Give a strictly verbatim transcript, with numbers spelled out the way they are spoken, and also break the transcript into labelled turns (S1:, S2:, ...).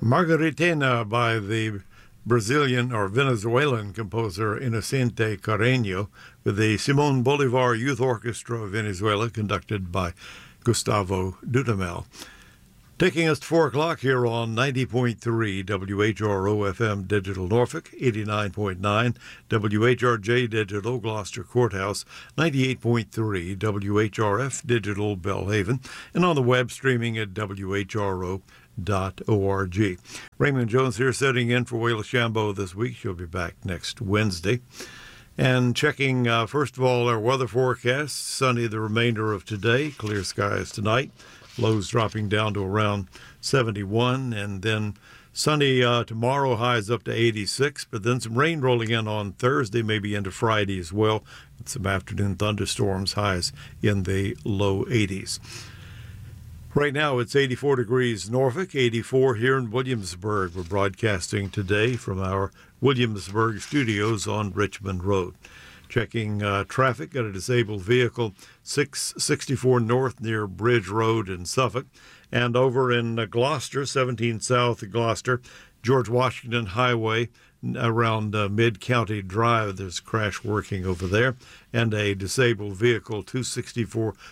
S1: Margaritena by the Brazilian or Venezuelan composer Inocente Carreño with the Simón Bolívar Youth Orchestra of Venezuela conducted by Gustavo Dudamel. Taking us to four o'clock here on ninety point three W H R O F M Digital Norfolk, eighty-nine point nine W H R J Digital Gloucester Courthouse, ninety-eight point three W H R F Digital Belhaven, and on the web streaming at W H R O dot org. Raymond Jones here sitting in for Wayla Shambo this week. She'll be back next Wednesday. And checking, uh, first of all, our weather forecast. Sunny the remainder of today. Clear skies tonight. Lows dropping down to around seventy-one. And then sunny uh, tomorrow, highs up to eighty-six. But then some rain rolling in on Thursday, maybe into Friday as well. With some afternoon thunderstorms, highs in the low eighties. Right now, it's eighty-four degrees Norfolk, eighty-four here in Williamsburg. We're broadcasting today from our Williamsburg studios on Richmond Road. Checking uh, traffic, got a disabled vehicle, six sixty-four North near Bridge Road in Suffolk. And over in uh, Gloucester, seventeen South Gloucester, George Washington Highway, around uh, Mid-County Drive. There's a crash working over there. And a disabled vehicle, two sixty-four